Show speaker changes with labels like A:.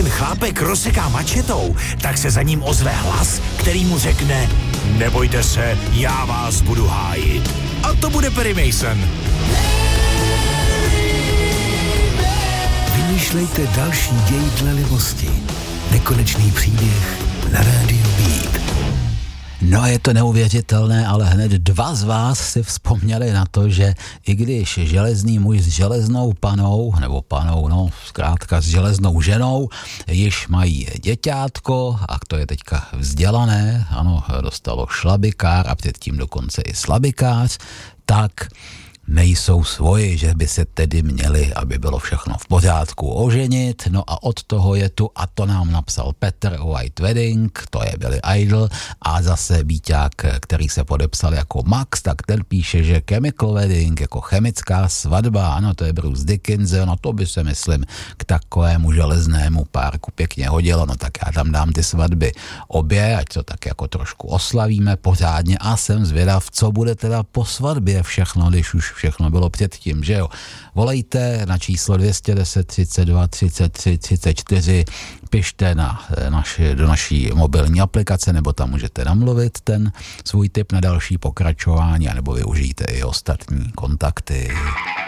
A: ten chlápek rozseká mačetou, tak se za ním ozve hlas, který mu řekne: nebojte se, já vás budu hájit. A to bude Perry Mason.
B: Vymýšlejte další děj dle libosti. Nekonečný příběh na rádiu Beat.
C: No je to neuvěřitelné, ale hned 2 z vás si vzpomněli na to, že i když železný muž s železnou panou, nebo panou, no zkrátka s železnou ženou, již mají děťátko a to je teďka vzdělané, ano, dostalo šlabikár a předtím dokonce i slabikář, tak nejsou svoji, že by se tedy měli, aby bylo všechno v pořádku, oženit. No a od toho je tu, a to nám napsal Petr, White Wedding, to je Billy Idol, a zase Víťák, který se podepsal jako Max, tak ten píše, že Chemical Wedding, jako chemická svatba, ano, to je Bruce Dickinson, no to by se, myslím, k takovému železnému párku pěkně hodilo, no tak já tam dám ty svatby obě, ať to tak jako trošku oslavíme pořádně, a jsem zvědav, co bude teda po svatbě všechno, když už všechno bylo předtím, že jo. Volejte na číslo 210 32 33 34, pište do naší mobilní aplikace, nebo tam můžete namluvit ten svůj tip na další pokračování, anebo využijte i ostatní kontakty.